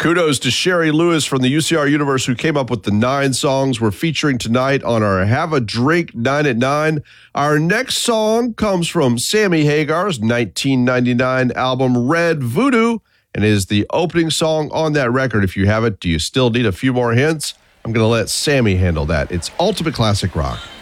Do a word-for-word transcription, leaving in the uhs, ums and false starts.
Kudos to Sherry Lewis from the U C R universe who came up with the nine songs we're featuring tonight on our Have a Drink nine at nine. Our next song comes from Sammy Hagar's nineteen ninety-nine album Red Voodoo and is the opening song on that record. If you have it, do you still need a few more hints? I'm going to let Sammy handle that. It's Ultimate Classic Rock.